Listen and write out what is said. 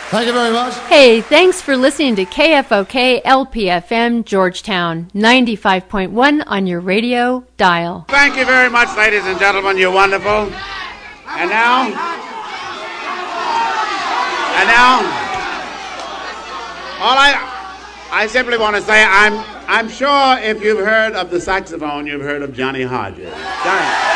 Thank you very much. Hey, thanks for listening to KFOK LPFM Georgetown, 95.1 on your radio dial. Thank you very much, ladies and gentlemen. You're wonderful. And now, all I simply want to say, I'm sure if you've heard of the saxophone, you've heard of Johnny Hodges. Johnny.